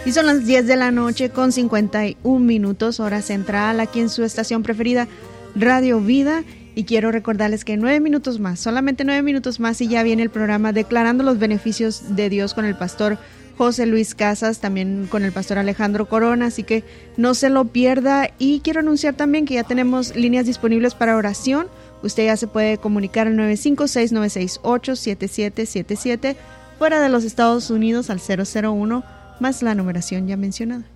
Y son las 10 de la noche con 51 minutos, hora central, aquí en su estación preferida, Radio Vida. Y quiero recordarles que 9 minutos más, solamente 9 minutos más, y ya viene el programa Declarando los Beneficios de Dios con el pastor José Luis Casas, también con el pastor Alejandro Corona, así que no se lo pierda. Y quiero anunciar también que ya tenemos líneas disponibles para oración. Usted ya se puede comunicar al 956-968-7777, fuera de los Estados Unidos al 001, más la numeración ya mencionada.